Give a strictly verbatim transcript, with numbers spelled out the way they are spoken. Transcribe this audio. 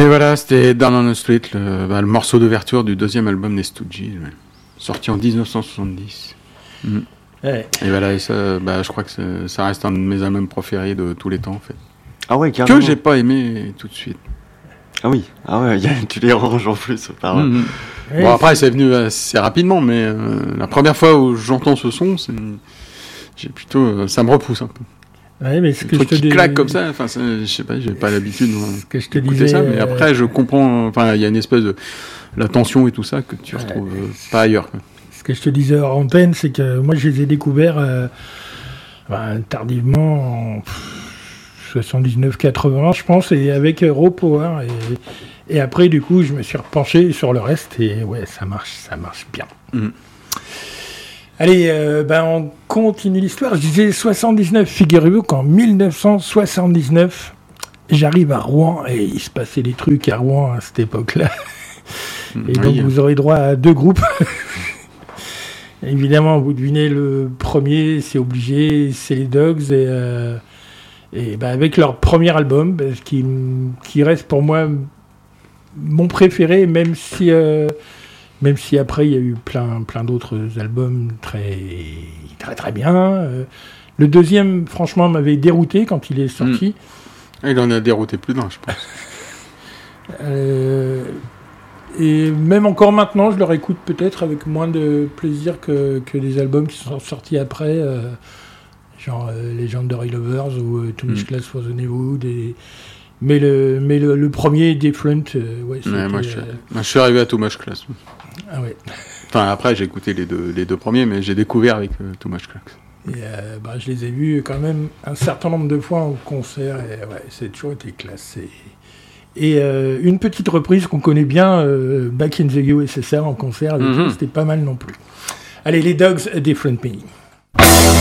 Et voilà, c'était Down on the Street, le, bah, le morceau d'ouverture du deuxième album des Stooges, ouais. Sorti en dix-neuf cent soixante-dix. Mm. Ouais. Et voilà, et ça, bah, je crois que ça reste un de mes albums préférés de tous les temps, en fait. Ah ouais, carrément. Que j'ai pas aimé tout de suite. Ah oui, ah ouais, y a, tu les ranges en plus. Par mm-hmm. Ouais, bon, après, c'est venu assez rapidement, mais euh, la première fois où j'entends ce son, c'est, j'ai plutôt, euh, ça me repousse un peu. Ouais, mais ce Le que truc je te qui dis... claque comme ça, enfin, je sais pas, j'ai pas l'habitude ce que je te d'écouter disais, ça, mais euh... après, je comprends, enfin, il y a une espèce de la tension et tout ça que tu ouais. retrouves euh, pas ailleurs, quoi. Ce que je te disais hors antenne, c'est que moi, je les ai découverts euh, ben, tardivement en soixante-dix-neuf quatre-vingts, je pense, et avec euh, Raw Power. Et, et après, du coup, je me suis repenché sur le reste, et ouais, ça marche, ça marche bien. Mm. Allez, euh, ben, on continue l'histoire. Je disais soixante-dix-neuf, figurez-vous qu'en dix-neuf cent soixante-dix-neuf, j'arrive à Rouen, et il se passait des trucs à Rouen à cette époque-là. Et donc, oui. vous aurez droit à deux groupes. Évidemment, vous devinez le premier, c'est obligé, c'est les Dogs, et, euh, et bah avec leur premier album, bah, qui, qui reste pour moi mon préféré, même si, euh, même si après il y a eu plein, plein d'autres albums très, très très bien. Euh, le deuxième, franchement, m'avait dérouté quand il est sorti. Mmh. Il en a dérouté plus d'un, je pense. euh, Et même encore maintenant, je le réécoute peut-être avec moins de plaisir que, que des albums qui sont sortis après, euh, genre euh, Legendary Lovers ou euh, Too Much Class for the Neighborhood. Et... Mais, le, mais le, le premier, Different, euh, ouais, c'était... Ouais, moi, je, euh... moi, je suis arrivé à Too Much Class. Ah ouais. Enfin, après, j'ai écouté les deux, les deux premiers, mais j'ai découvert avec euh, Too Much Class. Et euh, bah, je les ai vus quand même un certain nombre de fois en concert, et ouais, c'est toujours été classe. Et... Et euh, une petite reprise qu'on connaît bien, euh, Back in the U S S R en concert, avec mm-hmm. eux, c'était pas mal non plus. Allez, les Dogs, A Different Me.